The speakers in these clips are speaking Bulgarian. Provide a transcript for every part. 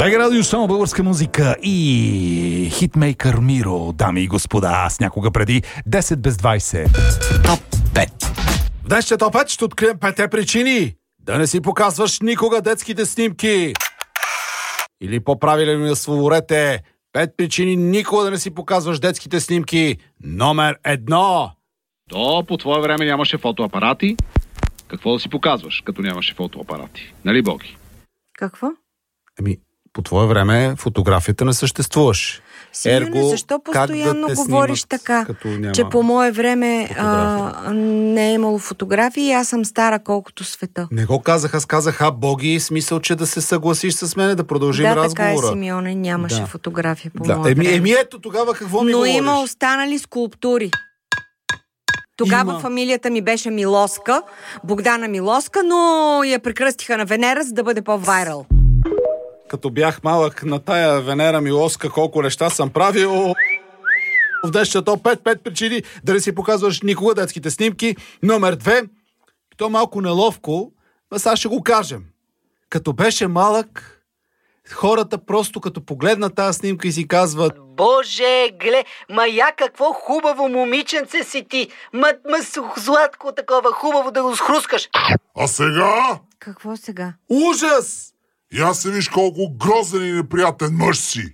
БГ Радио, само българска музика и хитмейкър Миро, дами и господа, с някога преди 10 без 20. Топ 5. В днешния топ 5 ще открием 5 причини да не си показваш никога детските снимки. Или по-правилно да словорете 5 причини никога да не си показваш детските снимки. Номер 1. То по твое време нямаше фотоапарати. Какво да си показваш, като нямаше фотоапарати? Нали, Боги? Какво? По твое време фотографията не съществуваше. Симеоне, защо постоянно говориш така, че по мое време не е имало фотографии и аз съм стара колкото света? Не го казах, аз казах, Боги, смисъл, че да се съгласиш с мен, да продължим разговора. Да, така е, Симеоне, нямаше фотография по мое време. Ето тогава какво ми говориш? Но има останали скулптури. Тогава фамилията ми беше Милоска, Богдана Милоска, но я прекръстиха на Венера, за да бъде по-вайрал. Като бях малък на тая Венера Милоска, колко неща съм правил. В днешния топ 5 причини да не си показваш никога детските снимки. Номер 2. То малко неловко, но сега ще го кажем. Като беше малък, хората просто като погледнат тази снимка и си казват: Боже, я какво хубаво момиченце си ти! Златко такова, хубаво да го схрускаш! А сега? Какво сега? Ужас! И аз се виж колко грозен и неприятен мъж си.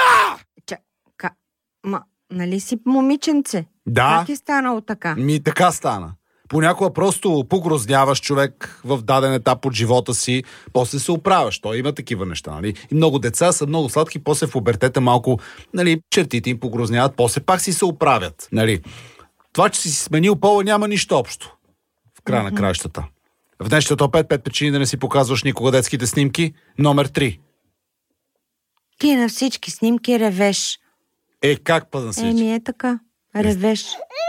Нали си момиченце? Да. Как е станало така? Така стана. Понякога просто погрозняваш човек в даден етап от живота си, после се оправяш. Той има такива неща, нали? И много деца са много сладки, после в пубертета малко, нали, чертите им погрозняват, после пак си се оправят, нали? Това, че си сменил пола, няма нищо общо в края на краищата. В днешния топ 5 причини да не си показваш никога детските снимки. Номер 3. Ти на всички снимки ревеш. Как па на всички? Така. Ревеш.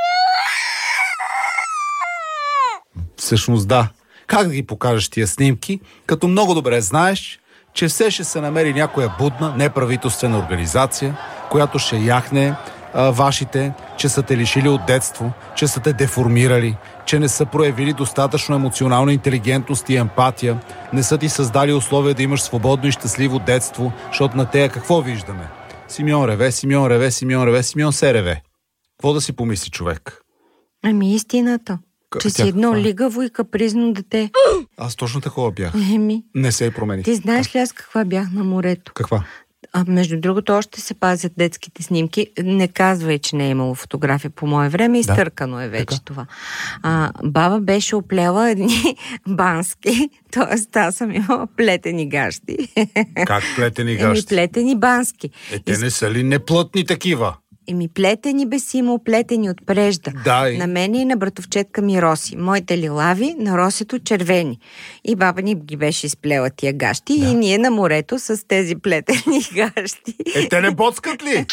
Всъщност да. Как да ги покажеш тия снимки, като много добре знаеш, че все ще се намери някоя будна, неправителствена организация, която ще яхне вашите, че са те лишили от детство, че са те деформирали, че не са проявили достатъчно емоционална интелигентност и емпатия, не са ти създали условия да имаш свободно и щастливо детство, защото на тея какво виждаме? Симеон реве, Симеон реве, Симеон реве, Симеон се реве. Какво да си помисли човек? Истината. Че си едно лигаво и капризно дете. Аз точно такова бях. Не се промени. Ти знаеш ли аз каква бях на морето? Каква? Между другото, още се пазят детските снимки. Не казвай, че не е имало фотография по мое време. Изтъркано е вече това. Баба беше оплела едни бански, т.е. аз съм имала плетени гащи. Как плетени гащи? Плетени бански. Те не са ли неплътни такива? Плетени бесимо, плетени от прежда. На мене и на братовчетка ми Роси. Моите лилави, на Росето червени. И баба ни ги беше изплела тия гащи и ние на морето с тези плетени гащи. Те не боцкат ли?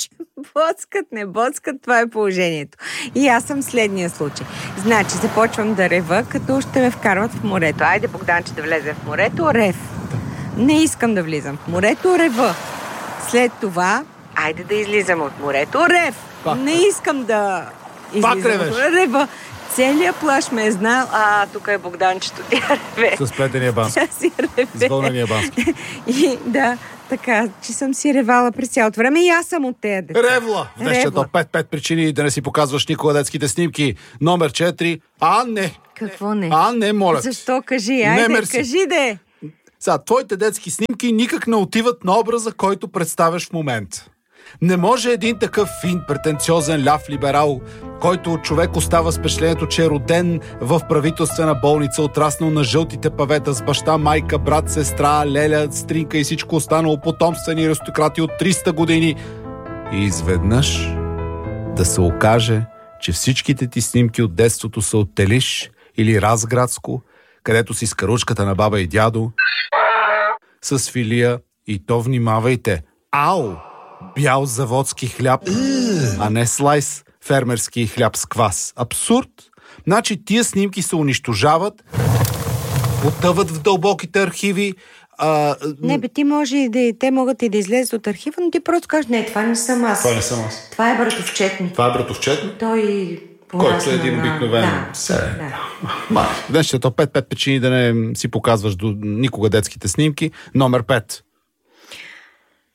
Боцкат, не боцкат, това е положението. И аз съм следния случай. Значи, започвам да рева, като ще ме вкарват в морето. Айде, Богданче, да влезе в морето, рев. Не искам да влизам в морето, рева. След това айде да излизам от морето. Рев! Не искам да излизам от рева. Целият плаж ме е знал. Тук е Богданчето. Тя реве. С плетения бански. Тя си реве. С вълнения бански. И така, че съм си ревала през цялото време и аз съм от тея деца. Ревла! В днешния топ 5 причини да не си показваш никога детските снимки. Номер 4. Не. Какво не? Не, моля. Защо? Кажи, айде, кажи де. Твоите детски снимки никак не отиват на образа, който представяш в момента. Не може един такъв фин, претенциозен ляв либерал, който човек остава с впечатлението, че е роден в правителствена болница, отраснал на жълтите павета с баща, майка, брат, сестра, леля, стринка и всичко останало, потомствени аристократи от 300 години. И изведнъж да се окаже, че всичките ти снимки от детството са от Телиш или Разградско, където си с каручката на баба и дядо, с филия, и то внимавайте, бял заводски хляб, а не слайс фермерски хляб с квас. Абсурд! Значи тия снимки се унищожават, потъват в дълбоките архиви. Ти може и да, те могат и да излезат от архива, но ти просто кажеш, не, това не съм аз. Това не съм аз. Това е братовчет ми. Това е братовчет ми? Той който е един обикновен. Днес ще 5 причини да не си показваш никога детските снимки. Номер 5.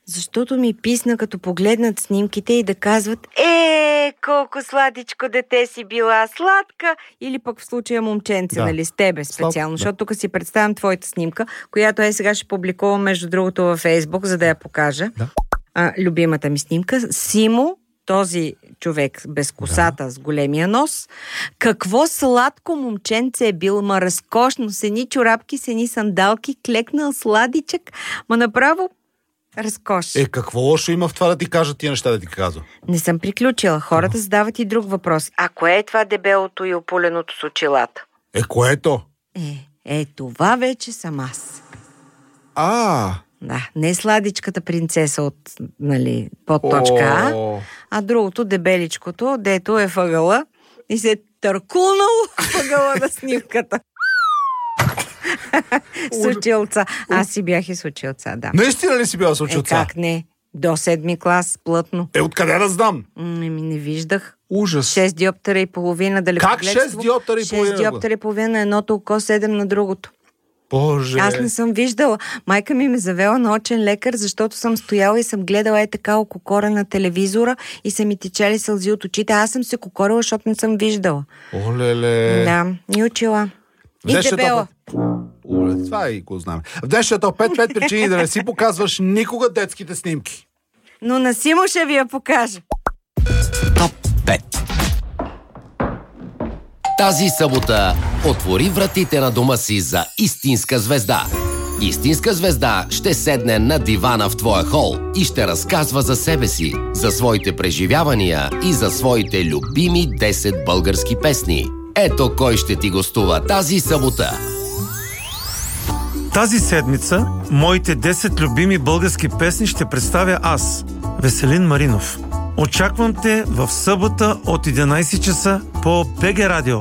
Защото ми писна, като погледнат снимките и да казват: колко сладичко дете си била, сладка! Или пък в случая момченце, нали, с тебе специално. Защото тук си представям твоята снимка, която сега ще публикувам, между другото, във Фейсбук, за да я покажа. Любимата ми снимка. Симо, този човек без косата, с големия нос. Какво сладко момченце е бил, ма разкошно, с едни чорапки, с едни сандалки, клекнал сладичък, ма направо разкош. Какво лошо има в това да ти кажат тия неща, да ти казва? Не съм приключила. Хората задават и друг въпрос. А кое е това дебелото и опуленото с очилата? Което? Това вече съм аз. Да, не сладичката принцеса от, под точка а другото, дебеличкото, дето е въгъла и се е търкулнало въгъла на снимката. С очилца. Аз си бях и с очилца, да. Наистина ли си била с очилца? Как не? До 7 клас, плътно. Откъде да знам? Не виждах. Ужас. 6 диоптера и половина далекогледство. Как 6 диоптера и половина? 6 диоптера и половина на едното око, 7 на другото. Боже! Аз не съм виждала. Майка ми ме завела на очен лекар, защото съм стояла и съм гледала така ококора на телевизора и са ми течели сълзи от очите. Аз съм се кокорила, защото не съм виждала. Олеле! Да, и учила. И дебела. Това и го знаме. В днешния топ 5 причини да не си показваш никога детските снимки. Но на Симо ще ви я покажа. Топ 5. Тази събота отвори вратите на дома си за истинска звезда. Истинска звезда ще седне на дивана в твоя хол и ще разказва за себе си, за своите преживявания и за своите любими 10 български песни. Ето кой ще ти гостува тази събота. Тази седмица моите 10 любими български песни ще представя аз, Веселин Маринов. Очаквам те в събота от 11 часа по БГ Радио.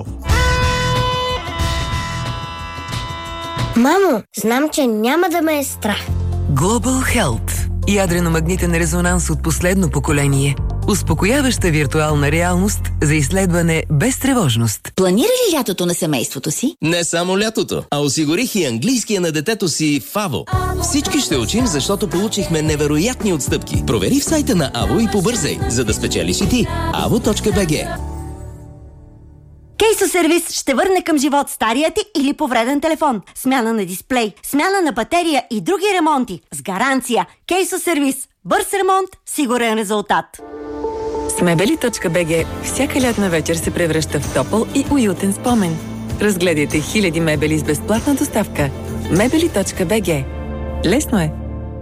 Мамо, знам, че няма да ме е страх. Global Health. Ядрено-магнитен резонанс от последно поколение. Успокояваща виртуална реалност за изследване без тревожност. Планира ли лятото на семейството си? Не само лятото, а осигурих и английския на детето си в АВО. Всички ще учим, защото получихме невероятни отстъпки. Провери в сайта на АВО и побързай, за да спечелиш и ти. avo.bg. Кейсо сервис ще върне към живот стария ти или повреден телефон, смяна на дисплей, смяна на батерия и други ремонти. С гаранция. Кейсо сервис. Бърз ремонт, сигурен резултат. С мебели.bg всяка лятна вечер се превръща в топъл и уютен спомен. Разгледайте хиляди мебели с безплатна доставка. Мебели.bg. Лесно е.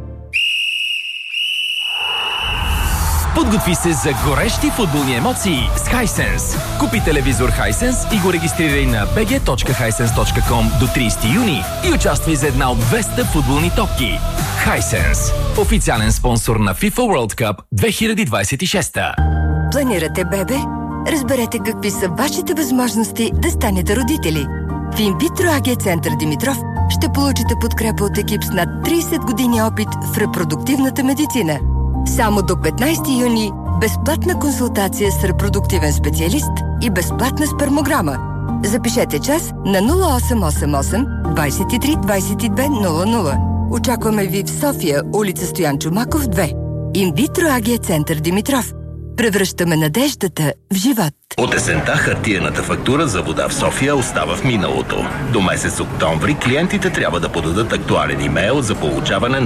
Подготви се за горещи футболни емоции с Hisense. Купи телевизор Hisense и го регистрирай на bg.hisense.com до 30 юни и участвай за една от 200 футболни топки. Hisense. Официален спонсор на FIFA World Cup 2026. Планирате бебе? Разберете какви са вашите възможности да станете родители. В Инвитро АГ Център Димитров ще получите подкрепа от екип с над 30 години опит в репродуктивната медицина. Само до 15 юни безплатна консултация с репродуктивен специалист и безплатна спермограма. Запишете час на 0888 23 22 00. Очакваме ви в София, улица Стоян Чомаков, 2. Инвитро АГ Център Димитров. Превръщаме надеждата в живот. От есента хартиената фактура за вода в София остава в миналото. До месец октомври клиентите трябва да подадат актуален имейл за получаване